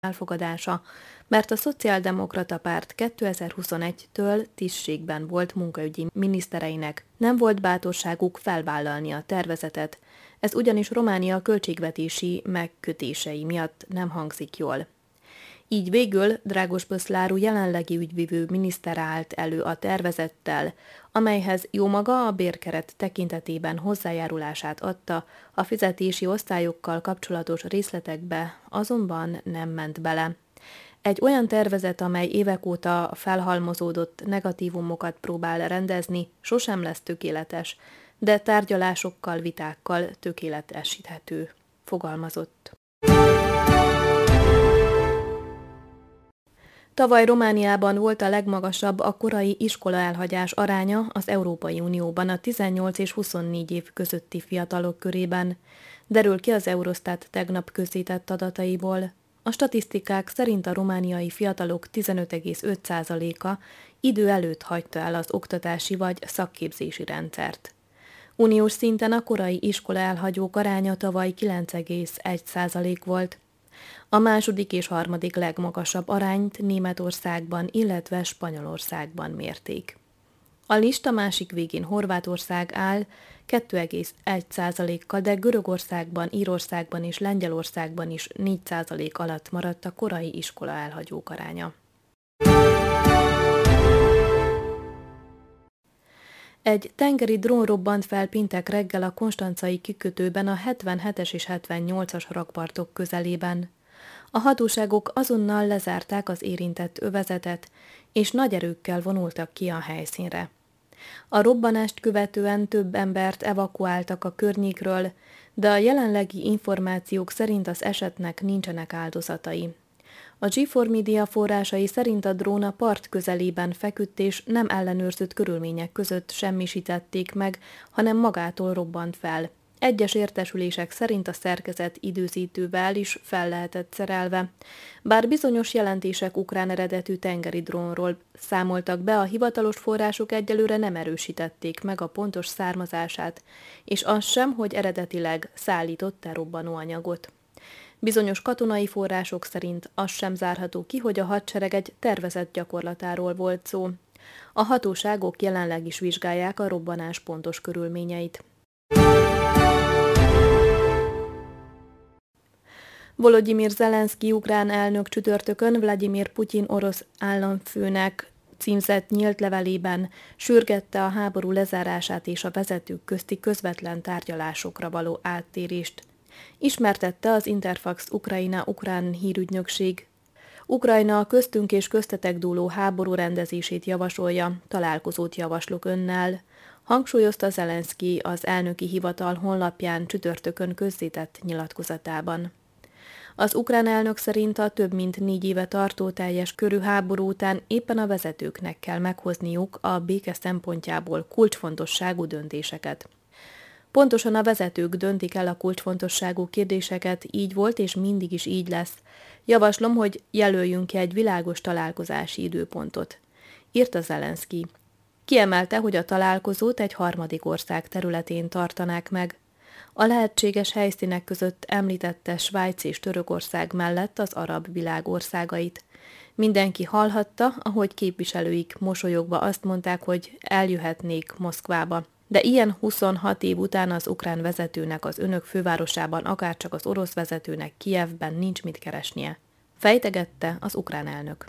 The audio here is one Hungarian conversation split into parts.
elfogadása, mert a Szociáldemokrata Párt 2021-től tisztségben volt munkaügyi minisztereinek nem volt bátorságuk felvállalni a tervezetet, ez ugyanis Románia költségvetési megkötései miatt nem hangzik jól. Így végül Dragos Păslaru jelenlegi ügyvivő miniszter állt elő a tervezettel, amelyhez jómaga a bérkeret tekintetében hozzájárulását adta, a fizetési osztályokkal kapcsolatos részletekbe azonban nem ment bele. Egy olyan tervezet, amely évek óta felhalmozódott negatívumokat próbál rendezni, sosem lesz tökéletes, de tárgyalásokkal, vitákkal tökéletesíthető, fogalmazott. Tavaly Romániában volt a legmagasabb a korai iskolaelhagyás aránya az Európai Unióban a 18 és 24 év közötti fiatalok körében, derül ki az Eurostat tegnap közzétett adataiból. A statisztikák szerint a romániai fiatalok 15,5%-a idő előtt hagyta el az oktatási vagy szakképzési rendszert. Uniós szinten a korai iskolaelhagyók aránya tavaly 9,1% volt. A második és harmadik legmagasabb arányt Németországban, illetve Spanyolországban mérték. A lista másik végén Horvátország áll 2,1%-kal, de Görögországban, Írországban és Lengyelországban is 4% alatt maradt a korai iskola elhagyók aránya. Egy tengeri drón robbant fel péntek reggel a konstancai kikötőben a 77-es és 78-as rakpartok közelében. A hatóságok azonnal lezárták az érintett övezetet, és nagy erőkkel vonultak ki a helyszínre. A robbanást követően több embert evakuáltak a környékről, de a jelenlegi információk szerint az esetnek nincsenek áldozatai. A G4 Media forrásai szerint a drón a part közelében feküdt és nem ellenőrzött körülmények között semmisítették meg, hanem magától robbant fel. Egyes értesülések szerint a szerkezet időzítővel is fel lehetett szerelve. Bár bizonyos jelentések ukrán eredetű tengeri drónról számoltak be, a hivatalos források egyelőre nem erősítették meg a pontos származását, és az sem, hogy eredetileg szállított-e robbanóanyagot. Bizonyos katonai források szerint az sem zárható ki, hogy a hadsereg egy tervezett gyakorlatáról volt szó. A hatóságok jelenleg is vizsgálják a robbanás pontos körülményeit. Volodymyr Zelenszky ukrán elnök csütörtökön Vladimir Putyin orosz államfőnek címzett nyílt levelében sürgette a háború lezárását és a vezetők közti közvetlen tárgyalásokra való áttérést. Ismertette az Interfax Ukrajna ukrán hírügynökség. Ukrajna a köztünk és köztetek dúló háború rendezését javasolja, találkozót javaslok önnel, hangsúlyozta Zelenszky az elnöki hivatal honlapján csütörtökön közzétett nyilatkozatában. Az ukrán elnök szerint a több mint 4 éve tartó teljes körű háború után éppen a vezetőknek kell meghozniuk a béke szempontjából kulcsfontosságú döntéseket. Pontosan a vezetők döntik el a kulcsfontosságú kérdéseket, így volt és mindig is így lesz. Javaslom, hogy jelöljünk ki egy világos találkozási időpontot, írta Zelenszky. Kiemelte, hogy a találkozót egy harmadik ország területén tartanák meg. A lehetséges helyszínek között említette Svájc és Törökország mellett az arab világ országait. Mindenki hallhatta, ahogy képviselőik mosolyogva azt mondták, hogy eljöhetnék Moszkvába. De ilyen 26 év után az ukrán vezetőnek az önök fővárosában, akárcsak az orosz vezetőnek Kijevben nincs mit keresnie, fejtegette az ukrán elnök.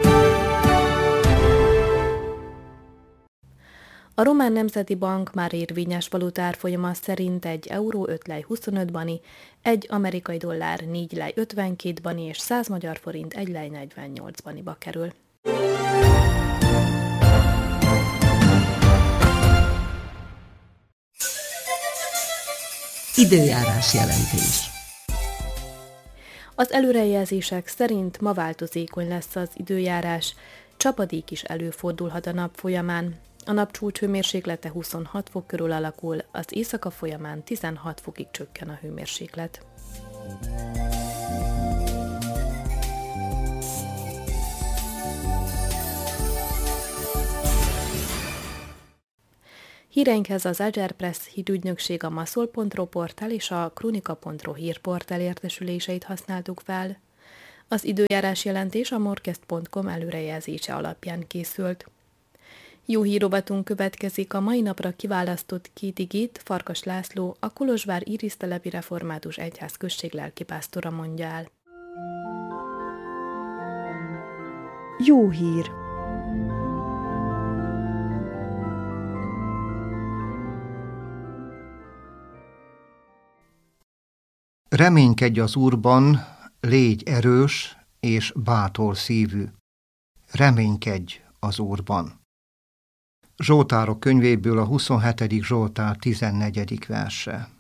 A Román Nemzeti Bank már érvényes valutárfolyama szerint egy euró 5 lej 25 bani, egy amerikai dollár 4 lej 52 bani és 100 magyar forint 1 lej 48 baniba kerül. Időjárás jelentés. Az előrejelzések szerint ma változékony lesz az időjárás, csapadék is előfordulhat a nap folyamán. A nap csúcshőmérséklete 26 fok körül alakul, az éjszaka folyamán 16 fokig csökken a hőmérséklet. Híreinkhez az Agerpress hírügynökség, a Maszol.ro portál és a Kronika.ro hírportál értesüléseit használtuk fel. Az időjárás jelentés a morkest.com előrejelzése alapján készült. Jó hírovatunk következik, a mai napra kiválasztott két igét Farkas László, a Kolozsvár Irisztelepi Református Egyház község lelkipásztora mondja el. Jó hír! Reménykedj az Úrban, légy erős és bátor szívű. Reménykedj az Úrban. Zsoltárok könyvéből a 27. Zsoltár 14. verse.